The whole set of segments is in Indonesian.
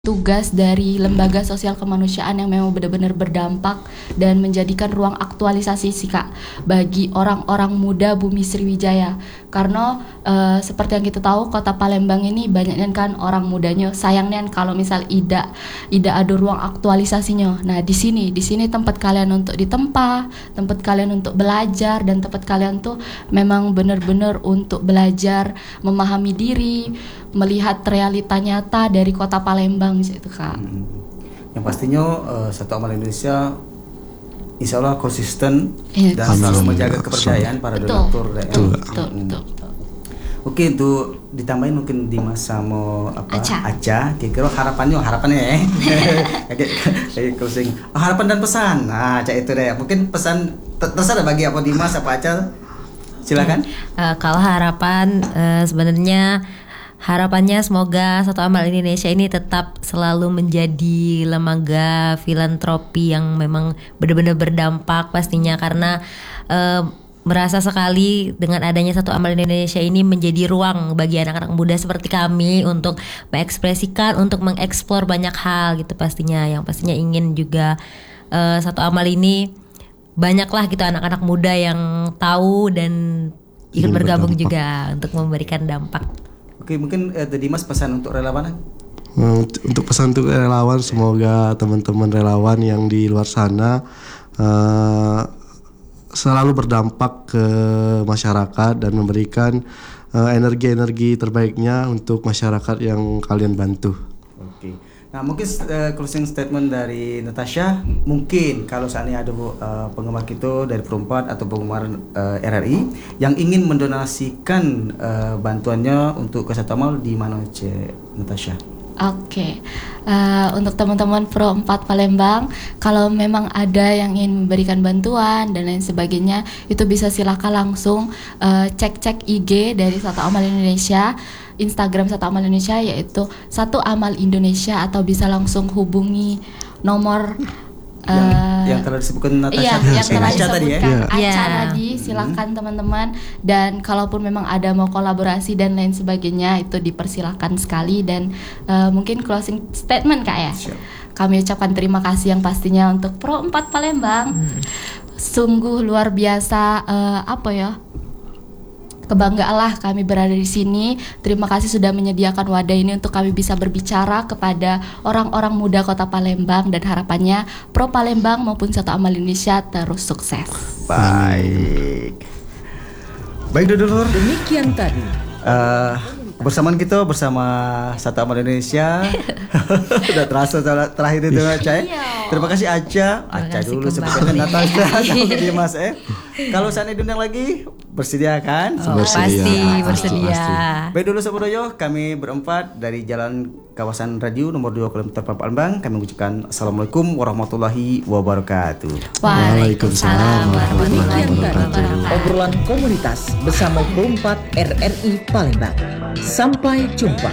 tugas dari lembaga sosial kemanusiaan yang memang benar-benar berdampak dan menjadikan ruang aktualisasi sih Kak bagi orang-orang muda Bumi Sriwijaya. Karena seperti yang kita tahu Kota Palembang ini banyaknya kan orang mudanya, sayangnya kalau misal tidak ada ruang aktualisasinya. Nah, di sini tempat kalian untuk ditempa, tempat kalian untuk belajar, dan tempat kalian tuh memang benar-benar untuk belajar memahami diri, melihat realita nyata dari Kota Palembang gitu Kak. Yang pastinya Satu Amal Indonesia insya Allah konsisten dan selalu menjaga kepercayaan para donatur. Betul. Oke, untuk ditambahin mungkin Dimas sama Aca, kira-kira harapannya ya. Kayak closing. Harapan dan pesan. Nah, Aca itu deh. Mungkin pesan terserah bagi apa Dimas apa Aca. Silakan. Kalau harapan sebenarnya harapannya semoga Satu Amal Indonesia ini tetap selalu menjadi lembaga filantropi yang memang benar-benar berdampak pastinya, karena merasa sekali dengan adanya Satu Amal Indonesia ini menjadi ruang bagi anak-anak muda seperti kami untuk mengekspresikan, untuk mengeksplor banyak hal gitu pastinya. Yang pastinya ingin juga Satu Amal ini banyaklah gitu anak-anak muda yang tahu dan ikut bergabung juga untuk memberikan dampak. Oke, mungkin Dimas pesan untuk relawan. Untuk pesan untuk relawan, semoga teman-teman relawan yang di luar sana selalu berdampak ke masyarakat dan memberikan energi-energi terbaiknya untuk masyarakat yang kalian bantu. Oke. Nah, mungkin closing statement dari Natasha, mungkin kalau saatnya ada penggemar kita dari Perempat atau penggemar RRI yang ingin mendonasikan bantuannya untuk ke Satu Amal, di mana Natasha? Oke. Untuk teman-teman Pro 4 Palembang, kalau memang ada yang ingin memberikan bantuan dan lain sebagainya, itu bisa silakan langsung cek IG dari Satu Amal Indonesia, Instagram Satu Amal Indonesia yaitu Satu Amal Indonesia, atau bisa langsung hubungi nomor yang telah disebutkan Natasha. Iya, yang telah disebutkan Aca tadi. Silakan teman-teman, dan kalaupun memang ada mau kolaborasi dan lain sebagainya, itu dipersilakan sekali. Dan mungkin closing statement Kak ya. Sure. Kami ucapkan terima kasih yang pastinya untuk Pro 4 Palembang. Sungguh luar biasa, kebanggaan lah kami berada di sini. Terima kasih sudah menyediakan wadah ini untuk kami bisa berbicara kepada orang-orang muda Kota Palembang, dan harapannya Pro Palembang maupun Satu Amal Indonesia terus sukses. Baik dulur. Demikian tadi kebersamaan kita bersama Satu Amal Indonesia. Udah terasa terakhir itu Aca. Terima kasih Aca dulu sebenarnya Natasha sama Dimas. Kalau saatnya diundang lagi, bersedia kan? Pasti bersedia. Baik dulu Sobodoyo, kami berempat dari Jalan Kawasan Radio nomor 2 km Palembang, kami mengucapkan Assalamualaikum warahmatullahi wabarakatuh. Waalaikumsalam warahmatullahi wabarakatuh. obrolan komunitas bersama Pro 4 RRI Palembang. Sampai jumpa.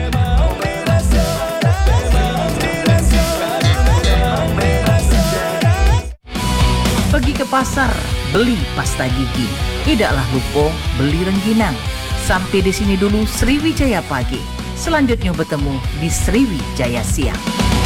Pergi ke pasar, beli pasta gigi. Tidaklah lupa beli rengginang. Sampai di sini dulu Sriwijaya pagi. Selanjutnya bertemu di Sriwijaya siang.